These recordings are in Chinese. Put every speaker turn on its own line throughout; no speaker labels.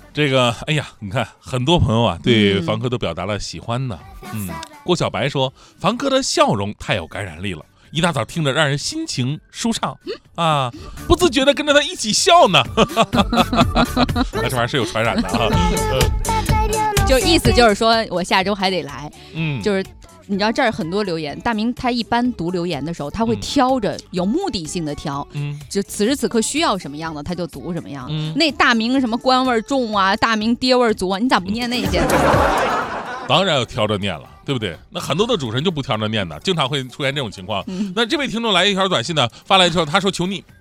这个，哎呀，你看，很多朋友啊对房哥都表达了喜欢呢。郭小白说，房哥的笑容太有感染力了，一大早听着让人心情舒畅啊，不自觉的跟着他一起笑呢。这玩意儿是有传染的啊。
就意思就是说我下周还得来。就是你知道这儿很多留言，大明他一般读留言的时候，他会挑着有目的性的挑，就此时此刻需要什么样的他就读什么样的。那大明什么官味重啊，大明爹味足啊，你咋不念那些？
当然要挑着念了，对不对？那很多的主持人就不挑着念的，经常会出现这种情况。那这位听众来一条短信呢，发来之后他说求你。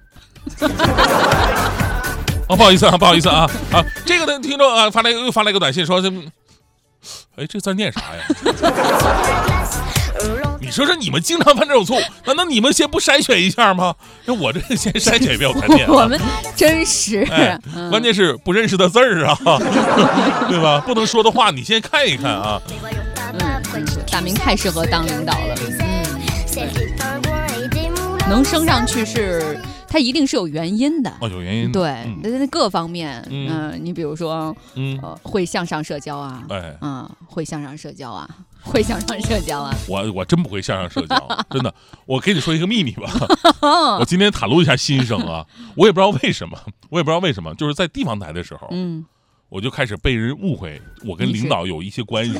不好意思啊，这个的听众啊又发来一个短信说这字念啥呀？你说你们经常犯这种错误，难道你们先不筛选一下吗？那我这个先筛选一遍我才念。
我们真是，
关键是不认识的字儿啊，对吧？不能说的话你先看一看啊。
大明太适合当领导了，能升上去他一定是有原因的。
有原因的。
对，那各方面，你比如说，会向上社交啊，会向上社交啊，会向上社交啊。
我真不会向上社交，真的。我给你说一个秘密吧，我今天袒露一下心声啊，我也不知道为什么，就是在地方台的时候，我就开始被人误会我跟领导有一些关系。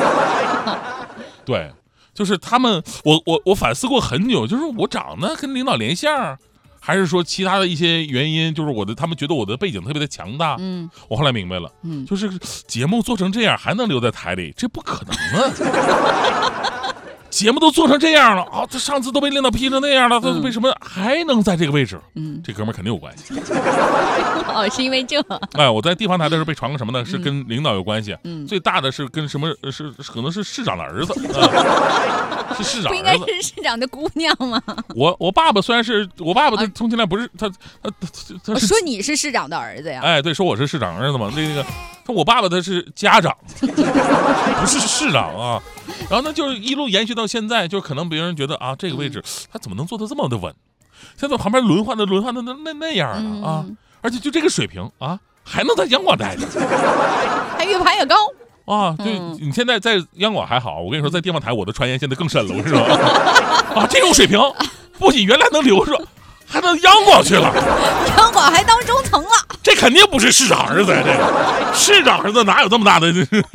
对，就是他们，我反思过很久，就是我长得跟领导连相，还是说其他的一些原因，就是他们觉得我的背景特别的强大。我后来明白了，就是节目做成这样还能留在台里，这不可能啊。节目都做成这样了啊，他上次都被领导批成那样了，他为什么还能在这个位置？这哥们儿肯定有关系。
是因为这。
我在地方台的时候被传个什么呢？是跟领导有关系。最大的是跟什么？可能是市长的儿子。是市长儿子。不
应该是市长的姑娘吗？
我爸爸虽然是我爸爸，他充其量不是他是
说你是市长的儿子呀？
对，说我是市长儿子嘛。那个我爸爸他是家长，不是市长啊。然后呢，就是一路延续到现在，就可能别人觉得啊，这个位置他怎么能做得这么的稳？现在旁边轮换的那样啊，而且就这个水平啊，还能在央广待着，
还越爬越高
啊！对，你现在在央广还好，我跟你说，在地方台我的传言现在更深了，我跟你说啊，这种水平不仅原来能留着，还到央广去了，
央广还当中层了，
这肯定不是市长儿子呀！这个市长儿子哪有这么大的？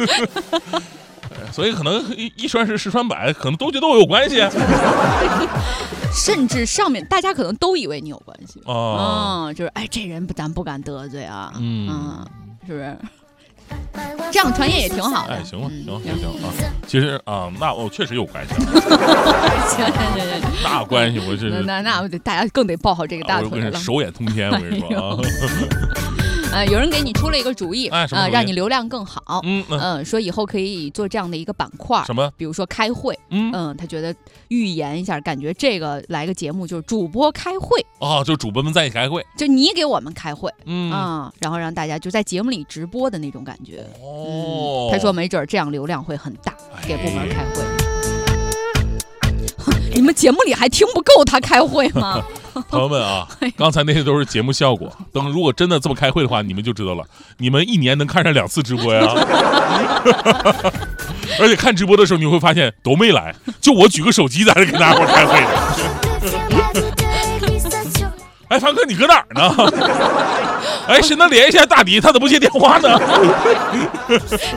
所以可能一传十，十传百，可能都觉得我有关系。
甚至上面大家可能都以为你有关系就是这人咱不敢得罪啊，是不是？这样传言也挺好的。
行啊。其实那我确实有关系。
行，
那关系我是
那大家更得抱好这个大腿了。
手眼通天，我跟你说啊。
有人给你出了一个主意，让你流量更好。说以后可以做这样的一个板块，
什么？
比如说开会。他觉得预言一下，感觉这个来个节目就是主播开会
就主播们在一起开会，
就你给我们开会，然后让大家就在节目里直播的那种感觉。他说没准这样流量会很大，给部门开会。你们节目里还听不够他开会吗？
朋友们啊，刚才那些都是节目效果，等如果真的这么开会的话，你们就知道了，你们一年能看上2次直播呀。而且看直播的时候你会发现都没来，就我举个手机在这给大伙开会的。凡哥你搁哪儿呢？谁能联系一下大迪，他怎么不接电话呢？